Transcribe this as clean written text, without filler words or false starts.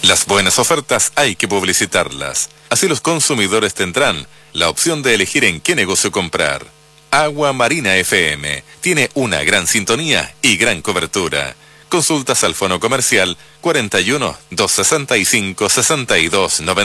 Las buenas ofertas hay que publicitarlas. Así los consumidores tendrán la opción de elegir en qué negocio comprar. Agua Marina FM tiene una gran sintonía y gran cobertura. Consultas al fono comercial 41 265 62 90.